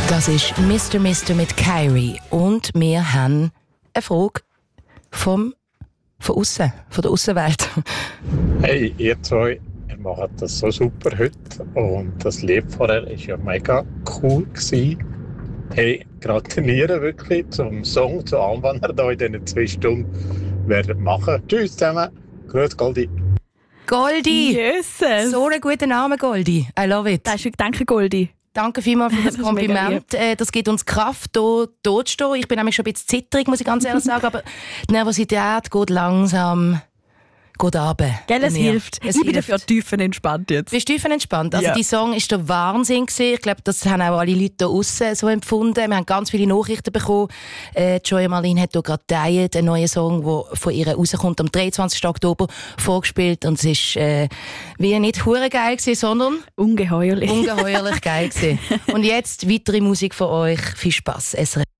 Das ist Mr. Mister mit Kyrie. Und wir haben eine Frage von außen, von der Aussenwelt. Hey, ihr zwei, ihr macht das so super heute. Und das Lied vorher war ja mega cool gewesen. Hey, gratuliere wirklich zum Song, zu allem, was ihr da in diesen 2 Stunden werdet machen. Tschüss zusammen. Grüß Goldi. Goldi! Jesus. So ein guter Name, Goldi. I love it. Danke, Goldi. Danke vielmals für das Das ist mega Kompliment. Das gibt uns Kraft, hier zu stehen. Ich bin nämlich schon ein bisschen zitterig, muss ich ganz ehrlich sagen. Aber die Nervosität geht langsam runter. Gell, es hilft. Es Ich bin hilft. dafür tiefenentspannt jetzt. Bist du tiefenentspannt? Also Ja. die Song ist der Wahnsinn gewesen. Ich glaube, das haben auch alle Leute da aussen so empfunden. Wir haben ganz viele Nachrichten bekommen. Joya Marlin hat hier gerade «Diet», einen neuen Song, der von ihr rauskommt, am 23. Oktober vorgespielt. Und es ist wie nicht hure geil gewesen, sondern Ungeheuerlich. ungeheuerlich geil gewesen. Und jetzt weitere Musik von euch. Viel Spass. SRF.